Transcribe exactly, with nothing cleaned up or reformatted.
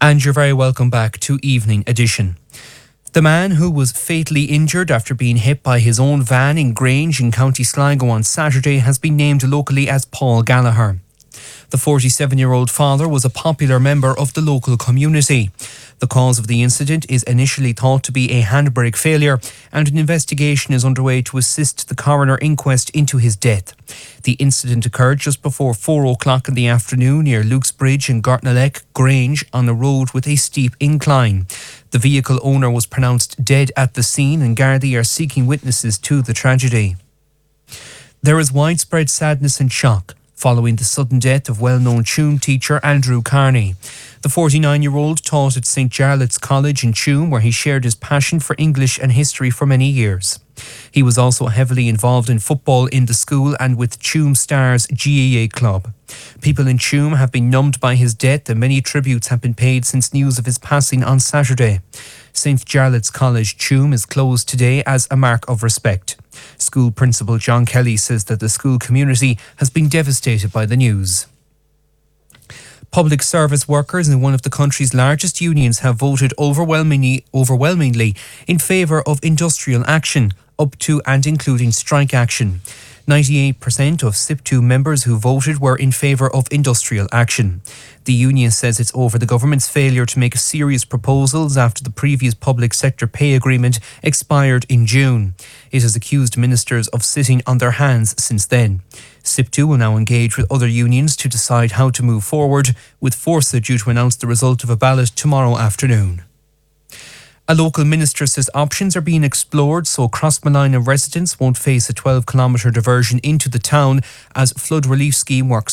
And you're very welcome back to Evening Edition. The man who was fatally injured after being hit by his own van in Grange in County Sligo on Saturday has been named locally as Paul Gallagher. The forty-seven-year-old father was a popular member of the local community. The cause of the incident is initially thought to be a handbrake failure, and an investigation is underway to assist the coroner inquest into his death. The incident occurred just before four o'clock in the afternoon near Luke's Bridge in Gartnalek, Grange, on a road with a steep incline. The vehicle owner was pronounced dead at the scene, and Gardaí are seeking witnesses to the tragedy. There is widespread sadness and shock following the sudden death of well-known Tuam teacher Andrew Carney. The forty-nine-year-old taught at Saint Jarlath's College in Tuam, where he shared his passion for English and history for many years. He was also heavily involved in football in the school and with Tuam Stars G A A club. People in Tuam have been numbed by his death, and many tributes have been paid since news of his passing on Saturday. Saint Jarlath's College Tuam is closed today as a mark of respect. School principal John Kelly says that the school community has been devastated by the news. Public service workers in one of the country's largest unions have voted overwhelmingly, overwhelmingly in favour of industrial action, up to and including strike action. ninety-eight percent of S I P two members who voted were in favour of industrial action. The union says it's over the government's failure to make serious proposals after the previous public sector pay agreement expired in June. It has accused ministers of sitting on their hands since then. S I P two will now engage with other unions to decide how to move forward, with Forsa due to announce the result of a ballot tomorrow afternoon. A local minister says options are being explored so Crossmolina residents won't face a twelve kilometre diversion into the town as flood relief scheme works